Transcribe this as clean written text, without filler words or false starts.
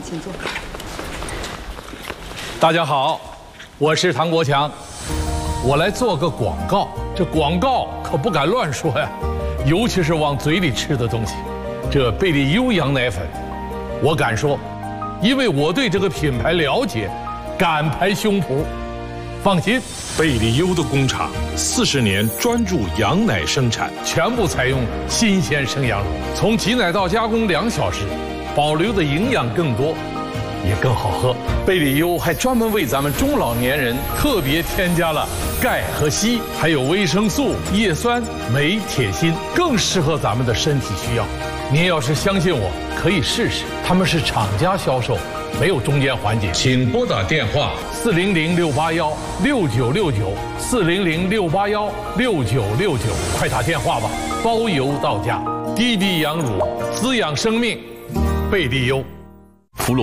请坐。 大家好，我是唐国强，我来做个广告。这广告可不敢乱说呀，尤其是往嘴里吃的东西。这贝利优羊奶粉，我敢说，因为我对这个品牌了解，敢拍胸脯。放心， 贝利优的工厂40年专注羊奶生产， 全部采用新鲜生羊乳，从挤奶到加工2小时，保留的营养更多，也更好喝。贝利优还专门为咱们中老年人特别添加了钙和硒，还有维生素、叶酸、镁、铁、锌，更适合咱们的身体需要。您要是相信我，可以试试。他们是厂家销售，没有中间环节。请拨打电话400-681-6969，400-681-6969，快打电话吧，包邮到家。滴滴羊乳滋养生命，贝利优。 福禄